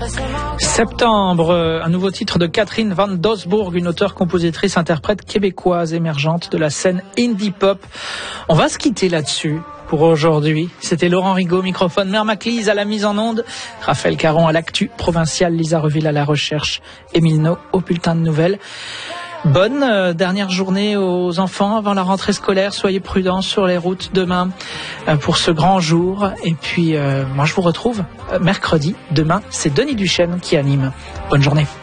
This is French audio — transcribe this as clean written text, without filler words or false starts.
Septembre, un nouveau titre de Catherine Van Doesburg, une auteure, compositrice, interprète québécoise émergente de la scène indie pop. On va se quitter là-dessus pour aujourd'hui. C'était Laurent Rigaud, microphone, Mère Maclise à la mise en onde, Raphaël Caron à l'actu provincial, Lisa Reville à la recherche, Émile No au bulletin de nouvelles. Bonne dernière journée aux enfants avant la rentrée scolaire. Soyez prudents sur les routes demain pour ce grand jour. Et puis, moi, je vous retrouve mercredi. Demain, c'est Denis Duchesne qui anime. Bonne journée.